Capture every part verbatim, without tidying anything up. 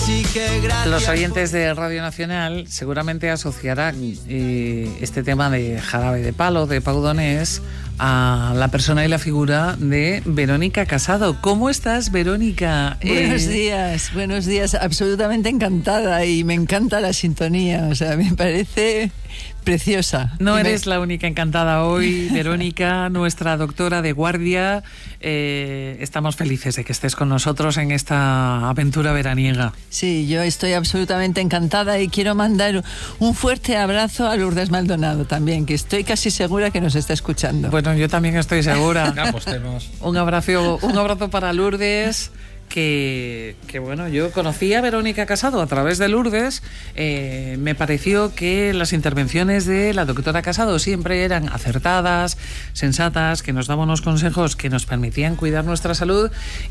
Así que gracias. Los oyentes de Radio Nacional seguramente asociarán eh, este tema de Jarabe de Palo, de Pau Donés, a la persona y la figura de Verónica Casado. ¿Cómo estás, Verónica? Buenos eh... días, buenos días. Absolutamente encantada y me encanta la sintonía. O sea, me parece preciosa. No y eres me... la única encantada hoy, Verónica, nuestra doctora de guardia. Eh, estamos felices de que estés con nosotros en esta aventura veraniega. Sí, yo estoy absolutamente encantada y quiero mandar un fuerte abrazo a Lourdes Maldonado también, que estoy casi segura que nos está escuchando. Bueno, yo también estoy segura. Apostemos. Un abrazo, un abrazo para Lourdes. Que, que bueno, yo conocí a Verónica Casado a través de Lourdes. Eh, me pareció que las intervenciones de la doctora Casado siempre eran acertadas, sensatas, que nos daban unos consejos que nos permitían cuidar nuestra salud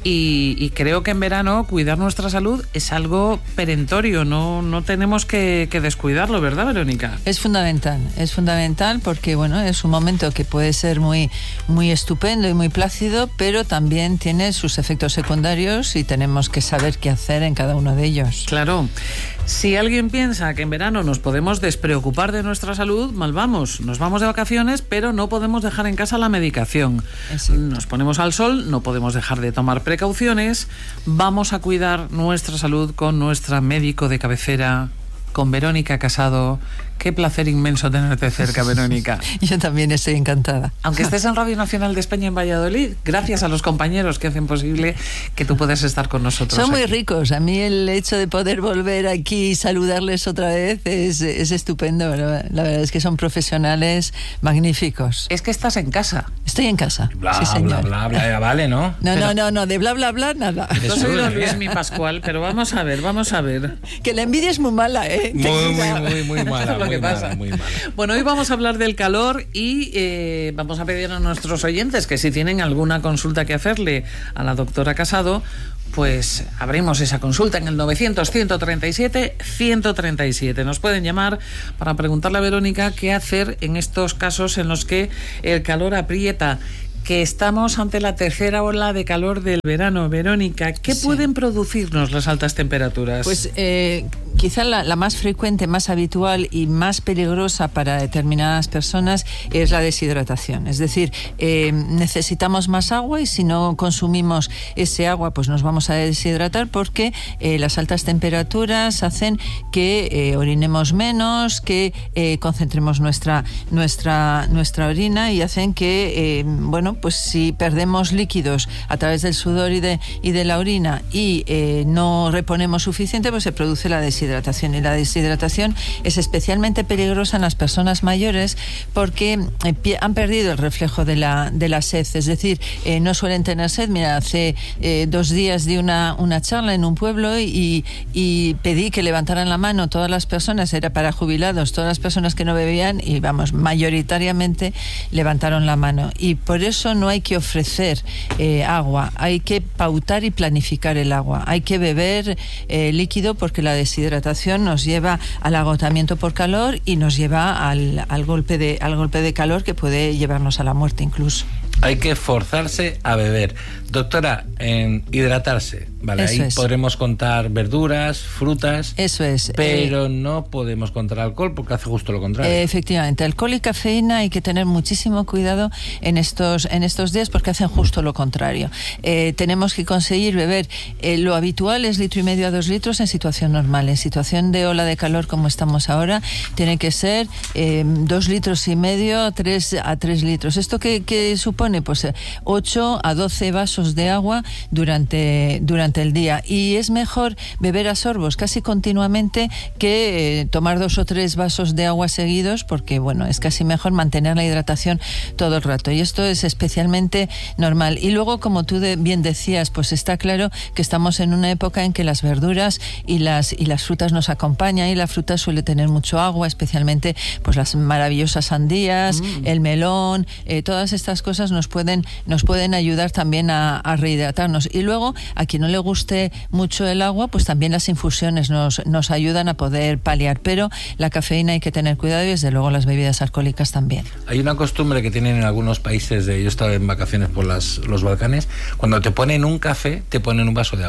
y, y creo que en verano cuidar nuestra salud es algo perentorio, no, no tenemos que, que descuidarlo, ¿verdad, Verónica? Es fundamental, es fundamental porque bueno, es un momento que puede ser muy, muy estupendo y muy plácido, pero también tiene sus efectos secundarios y tenemos que saber qué hacer en cada uno de ellos. Claro. Si alguien piensa que en verano nos podemos despreocupar de nuestra salud, mal vamos. Nos vamos de vacaciones, pero no podemos dejar en casa la medicación. Exacto. Nos ponemos al sol, no podemos dejar de tomar precauciones. Vamos a cuidar nuestra salud con nuestra médico de cabecera, con Verónica Casado. Qué placer inmenso tenerte cerca, Verónica. Yo también estoy encantada. Aunque estés en Radio Nacional de España en Valladolid, gracias a los compañeros que hacen posible que tú puedas estar con nosotros. Son muy aquí. ricos. A mí el hecho de poder volver aquí y saludarles otra vez es, es estupendo. La, la verdad es que son profesionales magníficos. Es que estás en casa. Estoy en casa. Bla, sí, señor. bla, bla, bla, ya vale, ¿no? No, Pero... no, no, no, de bla, bla, bla, nada. Yo soy don Luis Mi Pascual, pero vamos a ver, vamos a ver. Que la envidia es muy mala, ¿eh? Muy, muy, muy, muy mala. Eso es lo muy que mala, pasa. muy mala. Bueno, hoy vamos a hablar del calor y eh, vamos a pedir a nuestros oyentes que si tienen alguna consulta que hacerle a la doctora Casado, pues abrimos esa consulta en el novecientos, ciento treinta y siete, ciento treinta y siete. Nos pueden llamar para preguntarle a Verónica qué hacer en estos casos en los que el calor aprieta, que estamos ante la tercera ola de calor del verano. Verónica, ¿qué sí. pueden producirnos las altas temperaturas? Pues eh, quizá la, la más frecuente, más habitual y más peligrosa para determinadas personas es la deshidratación. Es decir, eh, necesitamos más agua y si no consumimos ese agua, pues nos vamos a deshidratar porque eh, las altas temperaturas hacen que eh, orinemos menos, que eh, concentremos nuestra, nuestra, nuestra orina y hacen que, eh, bueno, pues si perdemos líquidos a través del sudor y de, y de la orina y eh, no reponemos suficiente, pues se produce la deshidratación. Y la deshidratación es especialmente peligrosa en las personas mayores porque eh, han perdido el reflejo de la, de la sed, es decir, eh, no suelen tener sed. Mira, hace eh, dos días di una, una charla en un pueblo y, y pedí que levantaran la mano todas las personas, era para jubilados, todas las personas que no bebían y vamos, mayoritariamente levantaron la mano. Y por eso no hay que ofrecer eh, agua, hay que pautar y planificar el agua, hay que beber eh, líquido porque la deshidratación nos lleva al agotamiento por calor y nos lleva al, al, golpe de, al golpe de calor que puede llevarnos a la muerte incluso. Hay que forzarse a beber. Doctora, en hidratarse, ¿vale? Eso Ahí es. podremos contar verduras, frutas. Eso es. Pero eh, no podemos contar alcohol porque hace justo lo contrario. Eh, efectivamente, alcohol y cafeína hay que tener muchísimo cuidado en estos, en estos días porque hacen justo lo contrario. Eh, tenemos que conseguir beber, eh, lo habitual es litro y medio a dos litros en situación normal. En situación de ola de calor como estamos ahora, tiene que ser eh, dos litros y medio tres a tres litros. ¿Esto qué, qué supone? Pues eh, ocho a doce vasos de agua durante, durante el día. Y es mejor beber a sorbos casi continuamente que eh, tomar dos o tres vasos de agua seguidos porque, bueno, es casi mejor mantener la hidratación todo el rato. Y esto es especialmente normal. Y luego, como tú de, bien decías, pues está claro que estamos en una época en que las verduras y las, y las frutas nos acompañan y la fruta suele tener mucho agua, especialmente pues las maravillosas sandías, mm. el melón, eh, todas estas cosas nos pueden, nos pueden ayudar también a, a rehidratarnos. Y luego, a quien no le guste mucho el agua, pues también las infusiones nos, nos ayudan a poder paliar. Pero la cafeína hay que tener cuidado y desde luego las bebidas alcohólicas también. Hay una costumbre que tienen en algunos países, de, yo he estado en vacaciones por las, los Balcanes, cuando te ponen un café, te ponen un vaso de agua.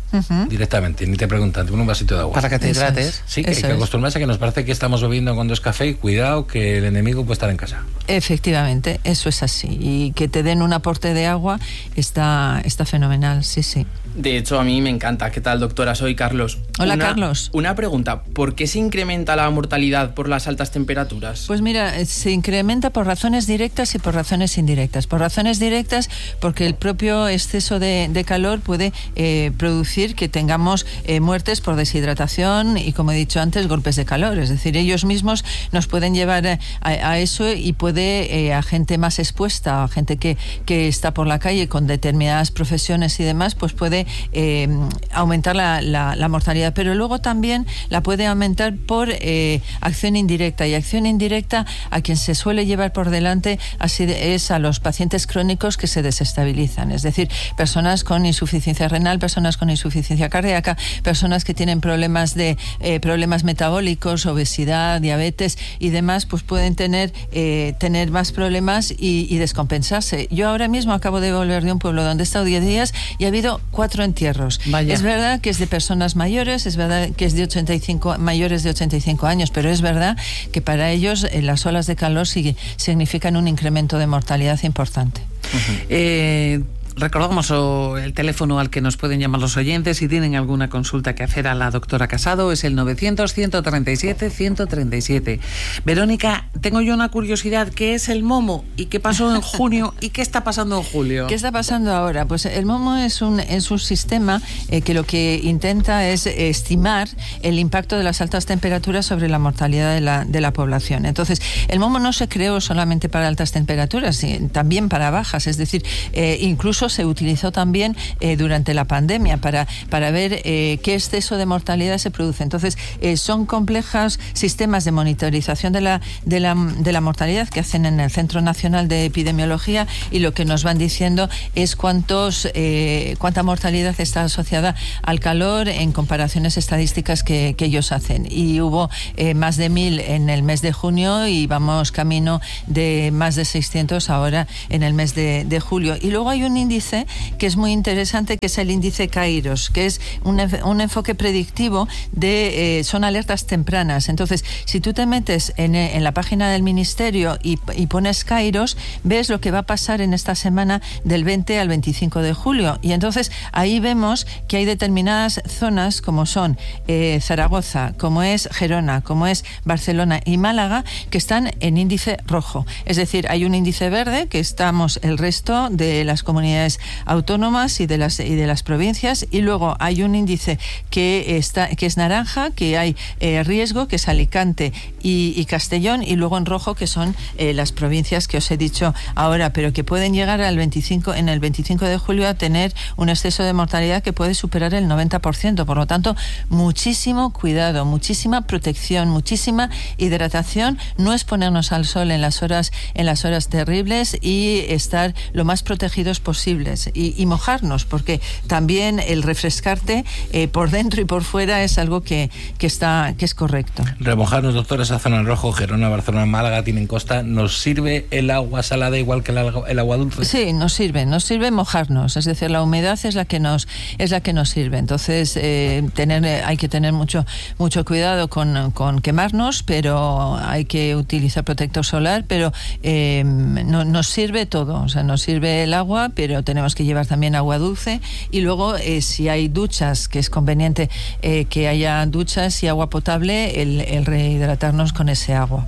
Uh-huh. Directamente, ni te preguntan, te ponen un vasito de agua. Para que te Eso hidrates. Es. Sí, que hay que acostumbrarse a que nos parece que estamos bebiendo cuando es café y cuidado que el enemigo puede estar en casa. Efectivamente, eso es así. Y que te den un aporte de agua está, está fenomenal, sí, sí. De hecho, a mí me encanta. ¿Qué tal, doctora? Soy Carlos. Hola, una, Carlos. Una pregunta. ¿Por qué se incrementa la mortalidad por las altas temperaturas? Pues mira, se incrementa por razones directas y por razones indirectas. Por razones directas, porque el propio exceso de, de calor puede eh, producir que tengamos eh, muertes por deshidratación y, como he dicho antes, golpes de calor. Es decir, ellos mismos nos pueden llevar a, a eso y puede eh, a gente más expuesta, a gente que, que está por la calle con determinadas profesiones y demás, pues puede Eh, aumentar la, la, la mortalidad, pero luego también la puede aumentar por eh, acción indirecta, y acción indirecta a quien se suele llevar por delante así de, es a los pacientes crónicos que se desestabilizan, es decir, personas con insuficiencia renal, personas con insuficiencia cardíaca, personas que tienen problemas de eh, problemas metabólicos, obesidad, diabetes y demás, pues pueden tener eh, tener más problemas y, y descompensarse. Yo ahora mismo acabo de volver de un pueblo donde he estado diez días y ha habido cuatro entierros. Vaya. Es verdad que es de personas mayores, es verdad que es de ochenta y cinco, mayores de ochenta y cinco años, pero es verdad que para ellos eh, las olas de calor sí, significan un incremento de mortalidad importante. Uh-huh. Eh... Recordamos oh, el teléfono al que nos pueden llamar los oyentes si tienen alguna consulta que hacer a la doctora Casado, es el novecientos, ciento treinta y siete, ciento treinta y siete. Verónica, tengo yo una curiosidad, ¿qué es el momo? ¿Y qué pasó en junio? ¿Y qué está pasando en julio? ¿Qué está pasando ahora? Pues el momo es un, es un sistema eh, que lo que intenta es estimar el impacto de las altas temperaturas sobre la mortalidad de la, de la población. Entonces, el momo no se creó solamente para altas temperaturas, sino también para bajas, es decir, eh, incluso se utilizó también eh, durante la pandemia para, para ver eh, qué exceso de mortalidad se produce. Entonces, eh, son complejos sistemas de monitorización de la, de, la, de la mortalidad que hacen en el Centro Nacional de Epidemiología, y lo que nos van diciendo es cuántos, eh, cuánta mortalidad está asociada al calor en comparaciones estadísticas que, que ellos hacen. Y hubo eh, más de mil en el mes de junio y vamos camino de más de seiscientos ahora en el mes de, de julio. Y luego hay un índice que es muy interesante, que es el índice Kairos, que es un, un enfoque predictivo de, eh, son alertas tempranas. Entonces, si tú te metes en, en la página del Ministerio y, y pones Kairos, ves lo que va a pasar en esta semana del veinte al veinticinco de julio. Y entonces ahí vemos que hay determinadas zonas, como son eh, Zaragoza, como es Gerona, como es Barcelona y Málaga, que están en índice rojo. Es decir, hay un índice verde, que estamos el resto de las comunidades autónomas y de las y de las provincias, y luego hay un índice que está que es naranja, que hay eh, riesgo, que es Alicante y, y Castellón, y luego en rojo, que son eh, las provincias que os he dicho ahora, pero que pueden llegar al veinticinco en el veinticinco de julio a tener un exceso de mortalidad que puede superar el noventa por ciento. Por lo tanto, muchísimo cuidado, muchísima protección, muchísima hidratación, no exponernos al sol en las horas en las horas terribles y estar lo más protegidos posibles. Y, y mojarnos, porque también el refrescarte eh, por dentro y por fuera es algo que, que está que es correcto. Remojarnos, doctor, esa zona en rojo, Gerona, Barcelona, Málaga, tienen costa. ¿Nos sirve el agua salada igual que el agua, el agua dulce? Sí, nos sirve, nos sirve mojarnos, es decir, la humedad es la que nos es la que nos sirve. Entonces, eh, tener hay que tener mucho mucho cuidado con, con quemarnos, pero hay que utilizar protector solar, pero eh, no, nos sirve todo, o sea, nos sirve el agua, pero tenemos que llevar también agua dulce, y luego eh, si hay duchas, que es conveniente eh, que haya duchas y agua potable, el, el rehidratarnos con ese agua.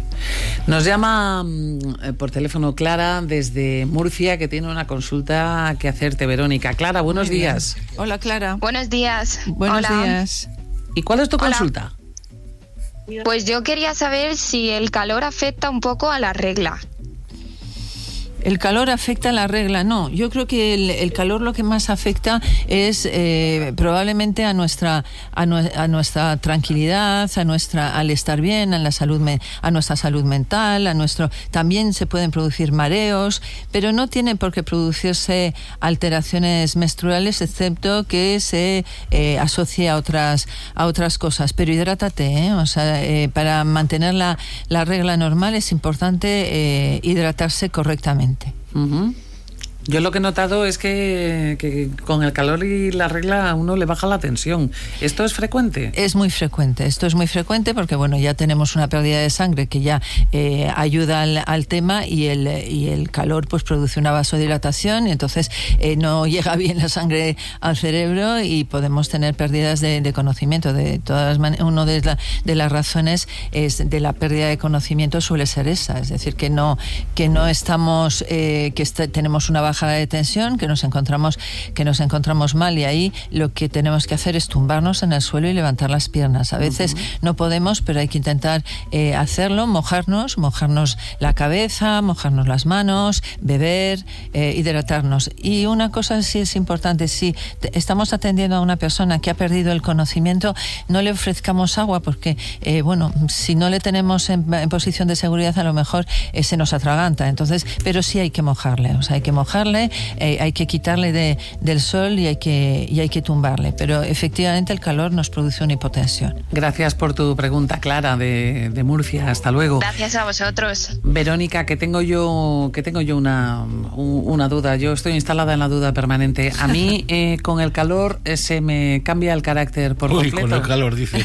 Nos llama eh, por teléfono Clara desde Murcia, que tiene una consulta que hacerte, Verónica. Clara, buenos días. Hola, Clara. Buenos días. Buenos Hola. días. ¿Y cuál es tu Hola. consulta? Pues yo quería saber si el calor afecta un poco a la regla. ¿El calor afecta a la regla? No, yo creo que el, el calor lo que más afecta es eh, probablemente a nuestra a, nu a nuestra tranquilidad, a nuestra al estar bien, a la salud me a nuestra salud mental, a nuestro también se pueden producir mareos, pero no tiene por qué producirse alteraciones menstruales, excepto que se eh, asocie a otras a otras cosas. Pero hidrátate, ¿eh? O sea, eh, para mantener la, la regla normal es importante eh, hidratarse correctamente. Uh-huh. Yo lo que he notado es que, que con el calor y la regla a uno le baja la tensión. ¿Esto es frecuente? Es muy frecuente, esto es muy frecuente porque bueno, ya tenemos una pérdida de sangre que ya eh, ayuda al, al tema y el, y el calor pues produce una vasodilatación y entonces eh, no llega bien la sangre al cerebro y podemos tener pérdidas de, de conocimiento. De todas las man- una de, la, de las razones es de la pérdida de conocimiento suele ser esa, es decir, que no, que no estamos, eh, que est- tenemos una baja de tensión, que nos encontramos que nos encontramos mal y ahí lo que tenemos que hacer es tumbarnos en el suelo y levantar las piernas. A veces uh-huh. no podemos, pero hay que intentar eh, hacerlo, mojarnos, mojarnos la cabeza, mojarnos las manos, beber, eh, hidratarnos. Y una cosa sí es importante, si te, estamos atendiendo a una persona que ha perdido el conocimiento, no le ofrezcamos agua porque, eh, bueno, si no le tenemos en, en posición de seguridad, a lo mejor eh, se nos atraganta. Entonces, pero sí hay que mojarle, o sea, hay que mojarle. Eh, hay que quitarle de, del sol y hay que y hay que tumbarle, pero efectivamente el calor nos produce una hipotensión. Gracias por tu pregunta, Clara, de, de Murcia. Hasta luego. Gracias a vosotros. Verónica, que tengo yo que tengo yo una, una duda. Yo estoy instalada en la duda permanente. A mí eh, con el calor eh, se me cambia el carácter por Uy, completo. con el calor, dice.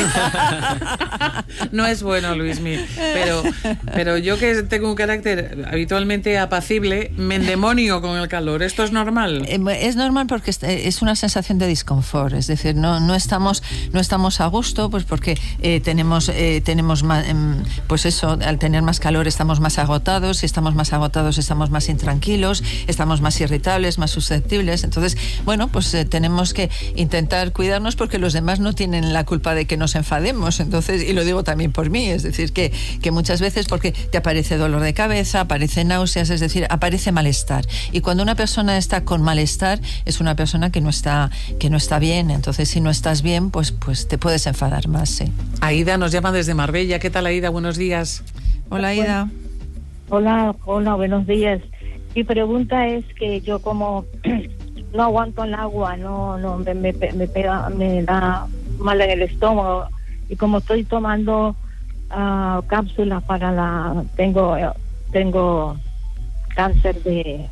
No es bueno, Luismi, pero, pero yo que tengo un carácter habitualmente apacible, me endemonio con el calor. ¿Esto es normal? Es normal porque es una sensación de disconfort, es decir, no, no estamos no estamos a gusto, pues porque eh, tenemos eh, tenemos más, pues eso, al tener más calor estamos más agotados, si estamos más agotados estamos más intranquilos, estamos más irritables, más susceptibles. Entonces, bueno, pues eh, tenemos que intentar cuidarnos porque los demás no tienen la culpa de que nos enfademos. Entonces, y lo digo también por mí, es decir, que, que muchas veces porque te aparece dolor de cabeza, aparece náuseas, es decir, aparece malestar. Y cuando una persona está con malestar, es una persona que no está, que no está bien. Entonces, si no estás bien, pues, pues te puedes enfadar más, sí. Aida nos llama desde Marbella. ¿Qué tal, Aida? Buenos días. Hola, Aida. Hola, hola, buenos días. Mi pregunta es que yo como no aguanto el agua, no, no me, me, me pega, me da mal en el estómago y como estoy tomando uh, cápsulas para la, tengo, tengo cáncer de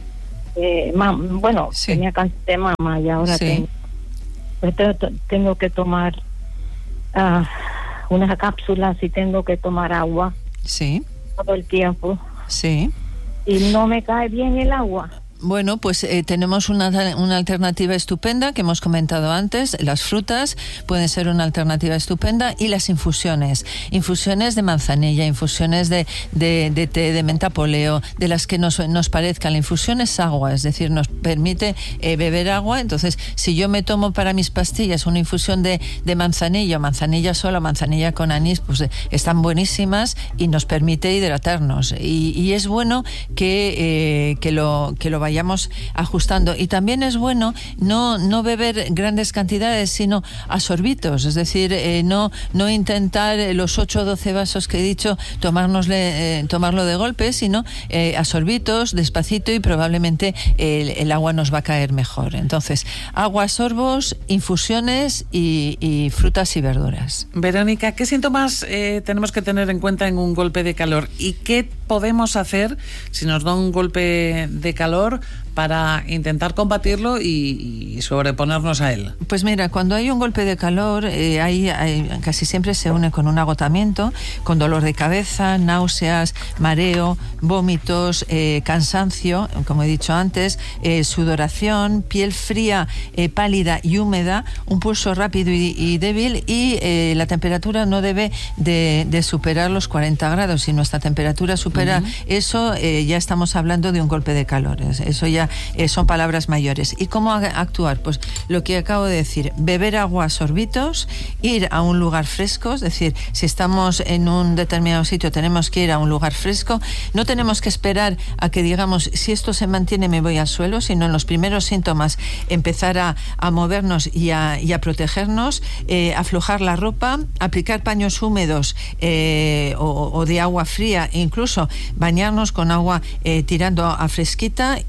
Eh, mam, bueno, sí. tenía cáncer de mama y ahora sí. tengo, pues tengo, tengo que tomar uh, unas cápsulas y tengo que tomar agua sí. todo el tiempo. Sí. Y no me cae bien el agua. Bueno, pues eh, tenemos una, una alternativa estupenda que hemos comentado antes. Las frutas pueden ser una alternativa estupenda y las infusiones. Infusiones de manzanilla, infusiones de, de, de té, de menta poleo, de las que nos, nos parezcan. La infusión es agua, es decir, nos permite eh, beber agua. Entonces, si yo me tomo para mis pastillas una infusión de, de manzanilla, manzanilla sola, manzanilla con anís, pues eh, están buenísimas y nos permite hidratarnos. Y, y es bueno que, eh, que lo que lo vayamos ajustando. Y también es bueno no, no beber grandes cantidades, sino a sorbitos, es decir, eh, no, no intentar los ocho o doce vasos que he dicho, tomárnosle, eh, tomarlo de golpe, sino eh, a sorbitos, despacito, y probablemente el, el agua nos va a caer mejor. Entonces, agua, sorbos, infusiones y, y frutas y verduras. Verónica, ¿qué síntomas eh, tenemos que tener en cuenta en un golpe de calor? ¿Y qué podemos hacer si nos da un golpe de calor para intentar combatirlo y, y sobreponernos a él? Pues mira, cuando hay un golpe de calor, eh, hay, hay, casi siempre se une con un agotamiento, con dolor de cabeza, náuseas, mareo, vómitos, eh, cansancio, como he dicho antes, eh, sudoración, piel fría, eh, pálida y húmeda, un pulso rápido y, y débil, y eh, la temperatura no debe de, de superar los cuarenta grados. Si nuestra temperatura supera uh-huh. eso, eh, ya estamos hablando de un golpe de calor. Eso ya Eh, son palabras mayores. ¿Y cómo actuar? Pues lo que acabo de decir, beber agua a sorbitos, ir a un lugar fresco, es decir, si estamos en un determinado sitio tenemos que ir a un lugar fresco, no tenemos que esperar a que digamos, si esto se mantiene me voy al suelo, sino en los primeros síntomas empezar a, a movernos y a, y a protegernos, eh, aflojar la ropa, aplicar paños húmedos eh, o, o de agua fría, incluso bañarnos con agua eh, tirando a fresquita, y si eso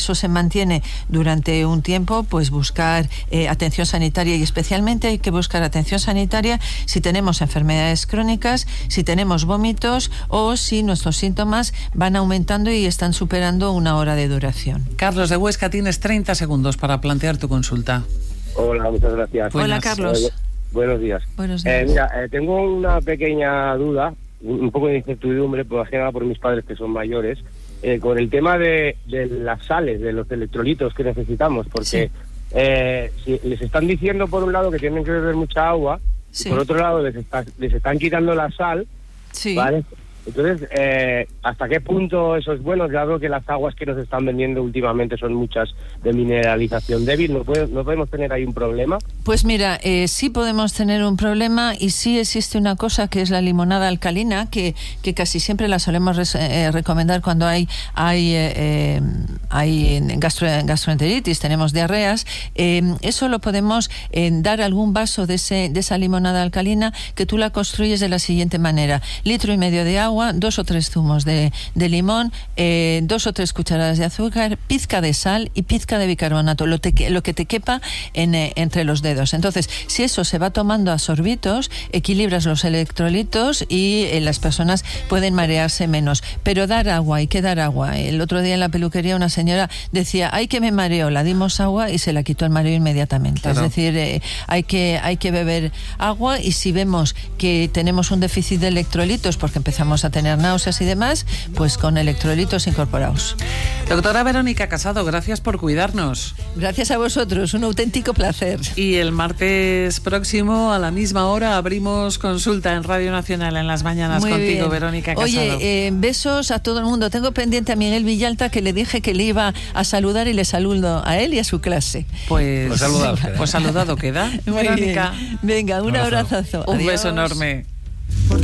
eso se mantiene durante un tiempo, pues buscar eh, atención sanitaria, y especialmente hay que buscar atención sanitaria si tenemos enfermedades crónicas, si tenemos vómitos o si nuestros síntomas van aumentando y están superando una hora de duración. Carlos de Huesca, tienes treinta segundos para plantear tu consulta. Hola, muchas gracias. Hola, Buenas. Carlos. Eh, buenos días. Buenos días. Eh, mira, eh, tengo una pequeña duda, un, un poco de incertidumbre, por más que nada por mis padres que son mayores, eh, con el tema de, de las sales, de los electrolitos que necesitamos, porque Sí. eh, si les están diciendo por un lado que tienen que beber mucha agua, Sí. y por otro lado les, está, les están quitando la sal, Sí. ¿vale? Entonces, eh, ¿hasta qué punto eso es bueno? Ya veo que las aguas que nos están vendiendo últimamente son muchas de mineralización débil. ¿No, puede, no podemos tener ahí un problema? Pues mira, eh, sí podemos tener un problema, y sí existe una cosa que es la limonada alcalina, que, que casi siempre la solemos res, eh, recomendar cuando hay hay, eh, hay gastro, gastroenteritis, tenemos diarreas. Eh, eso lo podemos eh, dar algún vaso de, ese, de esa limonada alcalina, que tú la construyes de la siguiente manera: litro y medio de agua, dos o tres zumos de, de limón, eh, dos o tres cucharadas de azúcar, pizca de sal y pizca de bicarbonato, lo, te, lo que te quepa en, eh, entre los dedos. Entonces, si eso se va tomando a sorbitos, equilibras los electrolitos y eh, las personas pueden marearse menos. Pero dar agua, hay que dar agua. El otro día en la peluquería una señora decía: ay, que me mareo, la dimos agua y se la quitó el mareo inmediatamente. Claro. Es decir, eh, hay que hay que beber agua, y si vemos que tenemos un déficit de electrolitos porque empezamos a tener náuseas y demás, pues con electrolitos incorporados. Doctora Verónica Casado, gracias por cuidarnos. Gracias a vosotros, un auténtico placer. Y el martes próximo a la misma hora abrimos consulta en Radio Nacional en las mañanas. Muy contigo, bien. Verónica Casado. Oye, eh, besos a todo el mundo. Tengo pendiente a Miguel Villalta, que le dije que le iba a saludar, y le saludo a él y a su clase. Pues, Pues saludado queda. pues saludado queda. Muy Verónica, bien. Venga, un Un abrazo. abrazazo. un Adiós. beso enorme.